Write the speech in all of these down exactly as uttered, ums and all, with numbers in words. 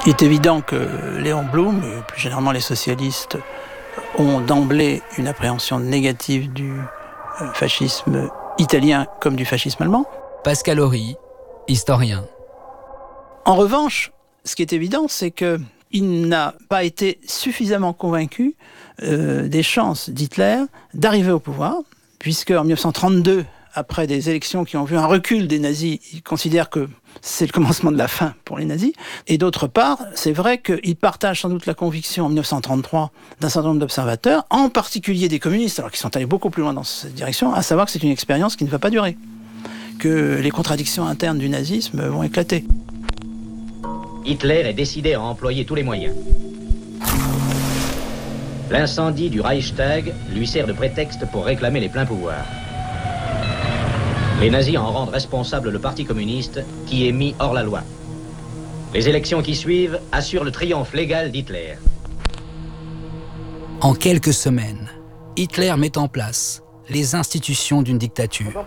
Il est évident que Léon Blum, et plus généralement les socialistes, ont d'emblée une appréhension négative du fascisme italien comme du fascisme allemand. Pascal Horry, historien. En revanche, ce qui est évident, c'est qu'il n'a pas été suffisamment convaincu euh, des chances d'Hitler d'arriver au pouvoir, puisque en dix-neuf cent trente-deux, après des élections qui ont vu un recul des nazis, il considère que c'est le commencement de la fin pour les nazis. Et d'autre part, c'est vrai qu'il partage sans doute la conviction en dix-neuf cent trente-trois d'un certain nombre d'observateurs, en particulier des communistes, alors qu'ils sont allés beaucoup plus loin dans cette direction, à savoir que c'est une expérience qui ne va pas durer, que les contradictions internes du nazisme vont éclater. Hitler est décidé à employer tous les moyens. L'incendie du Reichstag lui sert de prétexte pour réclamer les pleins pouvoirs. Les nazis en rendent responsable le Parti communiste qui est mis hors la loi. Les élections qui suivent assurent le triomphe légal d'Hitler. En quelques semaines, Hitler met en place les institutions d'une dictature.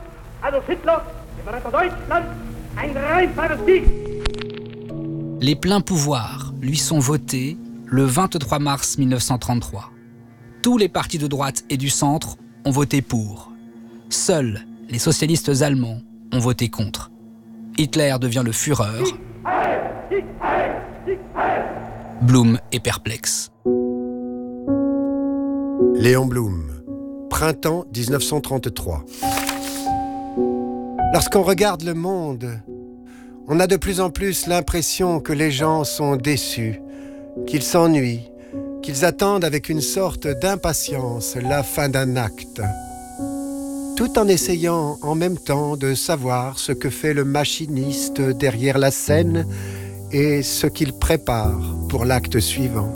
Les pleins pouvoirs lui sont votés le vingt-trois mars mille neuf cent trente-trois. Tous les partis de droite et du centre ont voté pour. Seuls les socialistes allemands ont voté contre. Hitler devient le Führer. Blum est perplexe. Léon Blum, printemps dix-neuf cent trente-trois. Lorsqu'on regarde le monde, on a de plus en plus l'impression que les gens sont déçus, qu'ils s'ennuient, qu'ils attendent avec une sorte d'impatience la fin d'un acte, tout en essayant en même temps de savoir ce que fait le machiniste derrière la scène et ce qu'il prépare pour l'acte suivant.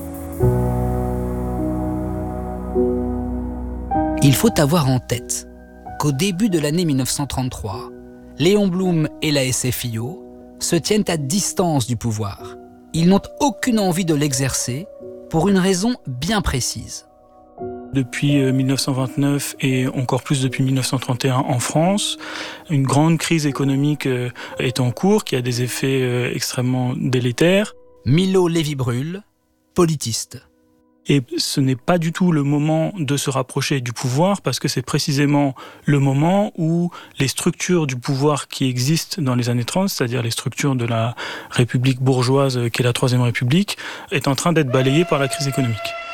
Il faut avoir en tête qu'au début de l'année mille neuf cent trente-trois, Léon Blum et la S F I O se tiennent à distance du pouvoir. Ils n'ont aucune envie de l'exercer pour une raison bien précise. Depuis mille neuf cent vingt-neuf et encore plus depuis mille neuf cent trente et un en France, une grande crise économique est en cours qui a des effets extrêmement délétères. Milo Lévy-Bruhl, politiste. Et ce n'est pas du tout le moment de se rapprocher du pouvoir parce que c'est précisément le moment où les structures du pouvoir qui existent dans les années trente, c'est-à-dire les structures de la République bourgeoise qui est la Troisième République, est en train d'être balayée par la crise économique.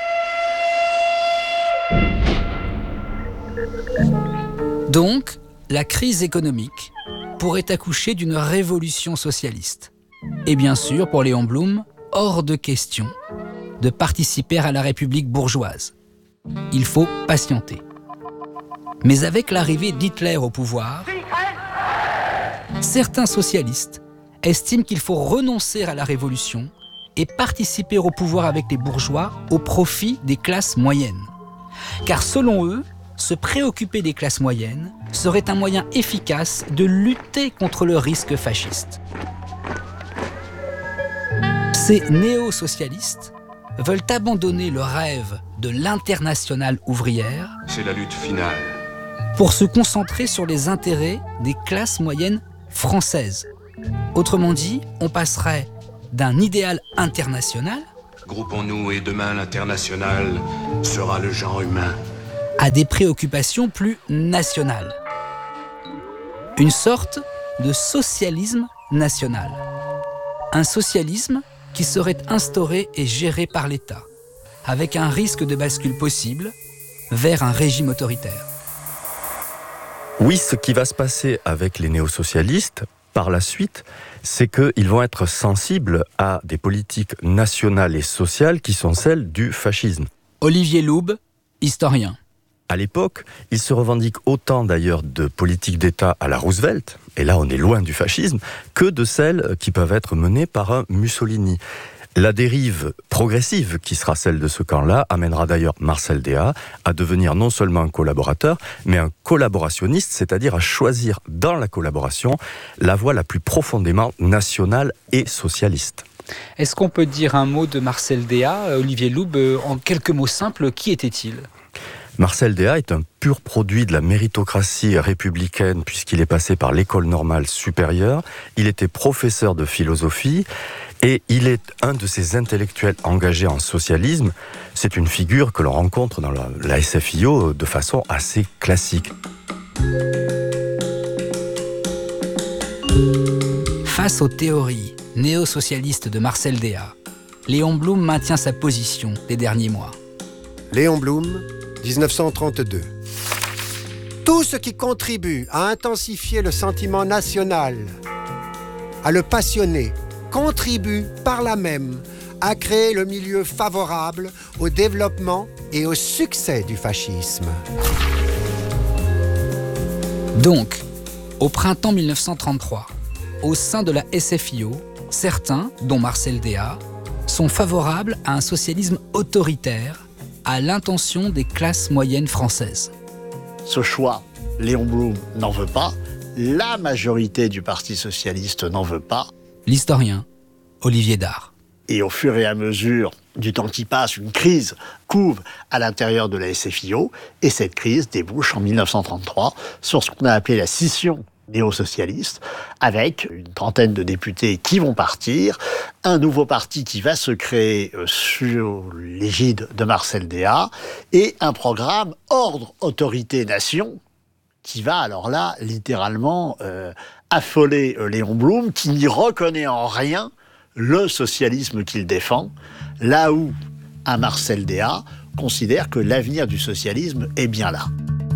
Donc, la crise économique pourrait accoucher d'une révolution socialiste. Et bien sûr, pour Léon Blum, hors de question de participer à la République bourgeoise. Il faut patienter. Mais avec l'arrivée d'Hitler au pouvoir, certains socialistes estiment qu'il faut renoncer à la révolution et participer au pouvoir avec les bourgeois au profit des classes moyennes. Car selon eux, se préoccuper des classes moyennes serait un moyen efficace de lutter contre le risque fasciste. Ces néo-socialistes veulent abandonner le rêve de l'internationale ouvrière. C'est la lutte finale. Pour se concentrer sur les intérêts des classes moyennes françaises. Autrement dit, on passerait d'un idéal international, groupons-nous et demain l'international sera le genre humain, à des préoccupations plus nationales. Une sorte de socialisme national. Un socialisme qui serait instauré et géré par l'État, avec un risque de bascule possible vers un régime autoritaire. Oui, ce qui va se passer avec les néo-socialistes, par la suite, c'est qu'ils vont être sensibles à des politiques nationales et sociales qui sont celles du fascisme. Olivier Loub, historien. À l'époque, ils se revendiquent autant d'ailleurs de politique d'État à la Roosevelt, et là on est loin du fascisme, que de celles qui peuvent être menées par un Mussolini. La dérive progressive qui sera celle de ce camp-là amènera d'ailleurs Marcel Déat à devenir non seulement un collaborateur, mais un collaborationniste, c'est-à-dire à choisir dans la collaboration la voie la plus profondément nationale et socialiste. Est-ce qu'on peut dire un mot de Marcel Déat, Olivier Loub, en quelques mots simples, qui était-il ? Marcel Déat est un pur produit de la méritocratie républicaine puisqu'il est passé par l'école normale supérieure. Il était professeur de philosophie et il est un de ces intellectuels engagés en socialisme. C'est une figure que l'on rencontre dans la, la S F I O de façon assez classique. Face aux théories néo-socialistes de Marcel Déat, Léon Blum maintient sa position des derniers mois. Léon Blum, dix-neuf cent trente-deux. Tout ce qui contribue à intensifier le sentiment national, à le passionner, contribue par là même à créer le milieu favorable au développement et au succès du fascisme. Donc, au printemps mille neuf cent trente-trois, au sein de la S F I O, certains, dont Marcel Déat, sont favorables à un socialisme autoritaire à l'intention des classes moyennes françaises. Ce choix, Léon Blum n'en veut pas, la majorité du Parti socialiste n'en veut pas. L'historien Olivier Dard. Et au fur et à mesure du temps qui passe, une crise couve à l'intérieur de la S F I O, et cette crise débouche en mille neuf cent trente-trois sur ce qu'on a appelé la scission néo-socialiste, avec une trentaine de députés qui vont partir, un nouveau parti qui va se créer sous l'égide de Marcel Déat, et un programme Ordre, Autorité, Nation, qui va alors là, littéralement, euh, affoler euh, Léon Blum, qui n'y reconnaît en rien le socialisme qu'il défend, là où un Marcel Déat considère que l'avenir du socialisme est bien là.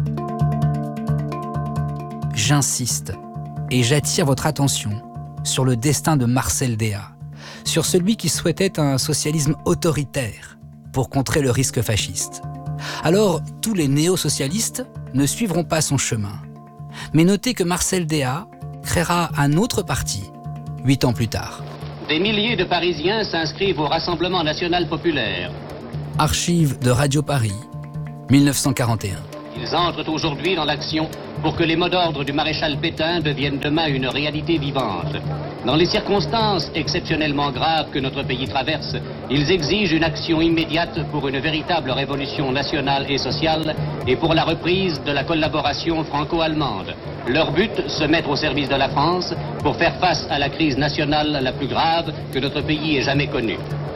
J'insiste et j'attire votre attention sur le destin de Marcel Déat, sur celui qui souhaitait un socialisme autoritaire pour contrer le risque fasciste. Alors, tous les néo-socialistes ne suivront pas son chemin. Mais notez que Marcel Déat créera un autre parti, huit ans plus tard. Des milliers de Parisiens s'inscrivent au Rassemblement national populaire. Archives de Radio Paris, mille neuf cent quarante et un. Ils entrent aujourd'hui dans l'action pour que les mots d'ordre du maréchal Pétain deviennent demain une réalité vivante. Dans les circonstances exceptionnellement graves que notre pays traverse, ils exigent une action immédiate pour une véritable révolution nationale et sociale et pour la reprise de la collaboration franco-allemande. Leur but, se mettre au service de la France pour faire face à la crise nationale la plus grave que notre pays ait jamais connue.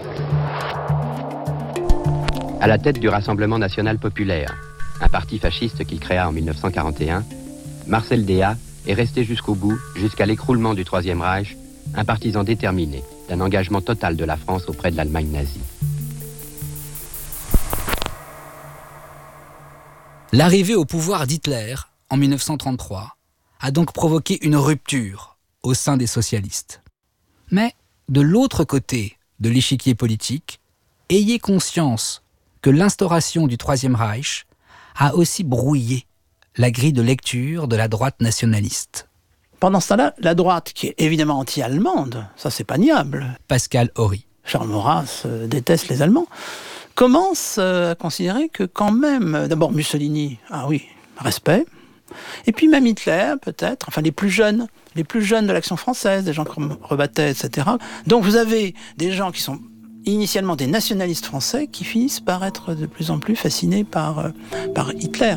À la tête du Rassemblement national populaire, un parti fasciste qu'il créa en mille neuf cent quarante et un, Marcel Déat est resté jusqu'au bout, jusqu'à l'écroulement du Troisième Reich, un partisan déterminé d'un engagement total de la France auprès de l'Allemagne nazie. L'arrivée au pouvoir d'Hitler, en mille neuf cent trente-trois, a donc provoqué une rupture au sein des socialistes. Mais, de l'autre côté de l'échiquier politique, ayez conscience que l'instauration du Troisième Reich a aussi brouillé la grille de lecture de la droite nationaliste. Pendant ce temps-là, la droite, qui est évidemment anti-allemande, ça c'est pas niable. Pascal Horry. Charles Maurras euh, déteste les Allemands. Commence euh, à considérer que quand même, d'abord Mussolini, ah oui, respect, et puis même Hitler peut-être, enfin les plus jeunes, les plus jeunes de l'Action française, des gens comme Rebattet, et cetera. Donc vous avez des gens qui sont initialement des nationalistes français qui finissent par être de plus en plus fascinés par, euh, par Hitler.